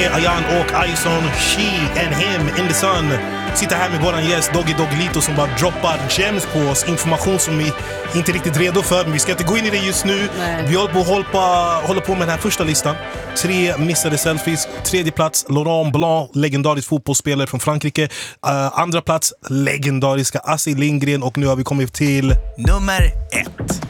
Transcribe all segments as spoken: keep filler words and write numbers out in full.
Ayan och Ison, she and him in the sun. Sitter här med våran gäst Doggy Doggelito som bara droppar gems på oss. Information som vi inte riktigt redo för, men vi ska inte gå in i det just nu. Nej. Vi håller på, hålla, håller på med den här första listan. Tre missade selfies. Tredje plats, Laurent Blanc, legendarisk fotbollsspelare från Frankrike. uh, Andra plats, legendariska Astrid Lindgren. Och nu har vi kommit till nummer ett.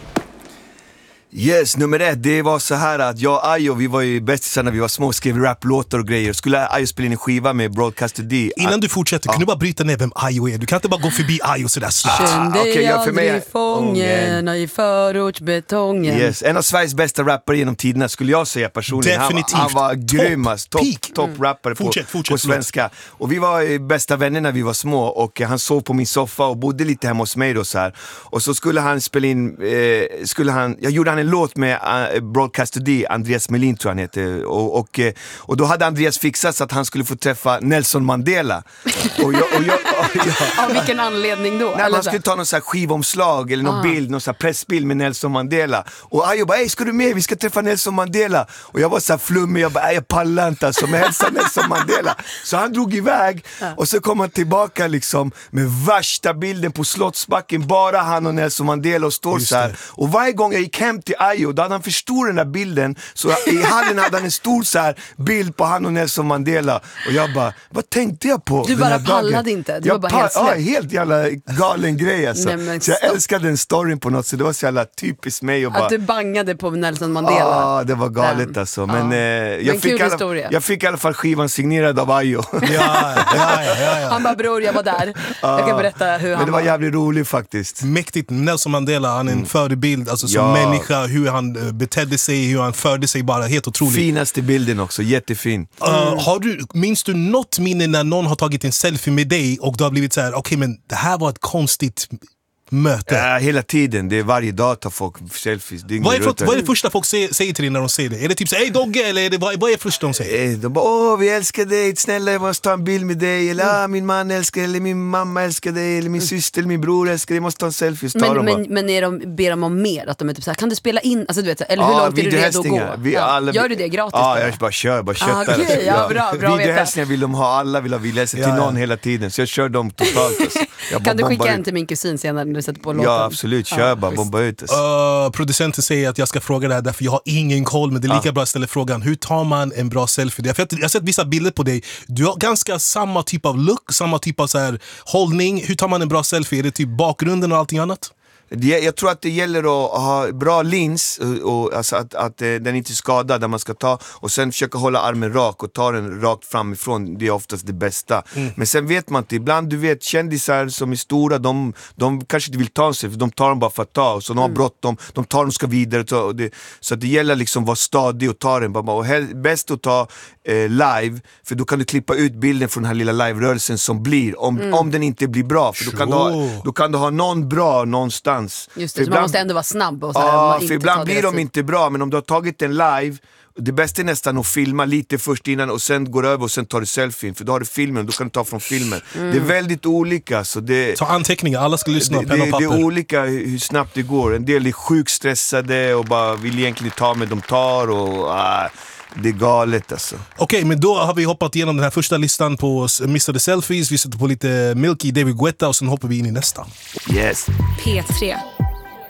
Yes, nummer ett, det var så här att jag och Ayo, vi var ju bästisar när vi var små, skrev raplåtar och grejer. Skulle Ayo spela in en skiva med Broadcaster D. Innan du fortsätter, ja. Kan du bara bryta ner vem Ayo är? Du kan inte bara gå förbi Ayo sådär snabbt. Kände ah, okay, jag för mig aldrig fången i förortsbetongen. Yes, en av Sveriges bästa rappare genom tiderna skulle jag säga personligen. Definitivt. Han, han var grymmast, top, top, top mm. rappare på, fortsätt, fortsätt, på svenska. Och vi var bästa vänner när vi var små. Och han sov på min soffa och bodde lite hemma hos mig då så här. Och så skulle han spela in, eh, skulle han, jag gjorde han en låt med Broadcaster D, Andreas Melin tror han heter, och, och, och då hade Andreas fixat så att han skulle få träffa Nelson Mandela. Och jag, och jag, och jag, av vilken anledning då? Nej, man skulle ta någon så här skivomslag eller någon ah. bild, någon så här pressbild med Nelson Mandela. Och Ayo bara, ey, ska du med? Vi ska träffa Nelson Mandela. Och jag var så här flummig, jag bara, jag pallar inte alltså, men hälsa Nelson Mandela. Så han drog iväg ah. och så kom han tillbaka liksom med värsta bilden på Slottsbacken, bara han och Nelson Mandela och står så här. Och varje gång jag gick hem till Ayo, då hade han förstår den där bilden, så i hallen hade han en stor så här bild på han och Nelson Mandela. Och jag bara, vad tänkte jag på? Du bara pallade inte, du jag var bara pa- helt släpp. Ja, helt jävla galen grej alltså. Nej, så jag älskade den storyn på något, så det var så jävla typiskt mig och bara, att du bangade på Nelson Mandela. Ja, det var galet den. Alltså. Men, ah. eh, jag, Men fick alla, jag fick i alla fall skivan signerad av Ayo. Ja, ja, ja, ja, ja. Han bara, bror, jag var där. Ah. Jag kan berätta hur Men han det var var. jävligt roligt faktiskt. Mäktigt, Nelson Mandela, han är en mm. förebild alltså, som ja. människa, hur han betedde sig, hur han förde sig, bara helt otroligt. Finaste bilden också, jättefin. Uh, har du, minns du något minne när någon har tagit en selfie med dig och du har blivit så här, okej okay, men det här var ett konstigt möte? Ja, hela tiden, det är varje dag tar folk selfies. Vad är, för, vad är det första folk säger, säger till dig när de ser det? Är det typ så, hej Dogge, eller är det, vad, vad är det första de säger? De bara, åh vi älskar dig, snälla jag måste ta en bild med dig. Eller mm. ah, min man älskar dig, eller min mamma älskar dig, eller min syster eller min bror älskar dig, jag måste ta en selfie. Men, men, men är de, ber de om mer? Att de är typ så här, kan du spela in? Alltså, du vet, eller hur ah, långt är du redo att gå? Vi, ja. alla, Gör du det gratis? Ja, ah, jag bara kör, bara köttar. Ah, okay, ja, bra, bra videohälsningar vill de ha, alla vill ha videohälsningar till ja, någon ja. hela tiden. Så jag kör dem totalt alltså. Kan du skicka en till min kusin senare när du sätter på låten? Ja, absolut, kör ja, bara, bomba ut det. Uh, producenten säger att jag ska fråga det här därför jag har ingen koll, men det är lika ah. bra att ställa frågan, hur tar man en bra selfie? Jag har sett vissa bilder på dig, du har ganska samma typ av look, samma typ av så här hållning. Hur tar man en bra selfie? Är det typ bakgrunden och allting annat? Jag tror att det gäller att ha bra lins och, och, alltså att, att den inte skadar där man ska ta, och sen försöka hålla armen rak och ta den rakt framifrån. Det är oftast det bästa. Mm. Men sen vet man inte, ibland du vet kändisar som är stora, de, de kanske inte vill ta sig, för de tar dem bara för att ta, så de har mm. bråttom, de tar dem ska vidare ta, och det, så att det gäller liksom att vara stadig och ta den bara, och hel, bäst att ta eh, live, för då kan du klippa ut bilden från den här lilla live-rörelsen som blir, om, mm. om den inte blir bra, för då kan, du ha, då kan du ha någon bra någonstans. Just det, så man måste ändå vara snabb och så här, ja, för för ibland blir de inte bra, men om du har tagit den live, det bästa är nästan att filma lite först innan och sen går över och sen tar du selfie, för då har du filmen och då kan du ta från filmen. Mm. Det är väldigt olika, så det, ta anteckningar, alla ska lyssna, det, penna och papper. Det är olika hur snabbt det går. En del är sjukt stressade och bara vill egentligen ta med de tar och ah, det är galet alltså. Okej, okay, men då har vi hoppat igenom den här första listan på mister Selfies. Vi sätter på lite Milky, David Guetta och sen hoppar vi in i nästa. Yes. P tre.